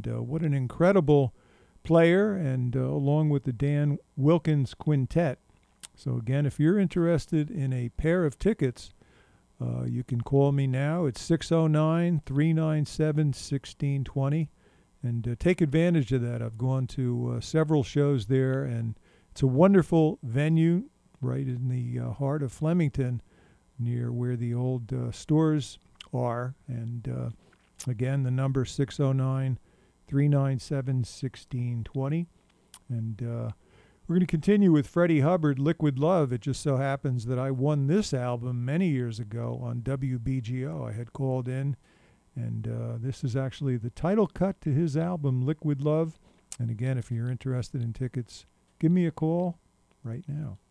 what an incredible player, and along with the Dan Wilkins Quintet. So again, if you're interested in a pair of tickets, you can call me now. It's 609-397-1620, and take advantage of that. I've gone to several shows there, and it's a wonderful venue right in the heart of Flemington, near where the old stores are. And again, the number 609-397-1620. And we're going to continue with Freddie Hubbard, Liquid Love. It just so happens that I won this album many years ago on WBGO. I had called in, and this is actually the title cut to his album, Liquid Love. And again, if you're interested in tickets, give me a call right now.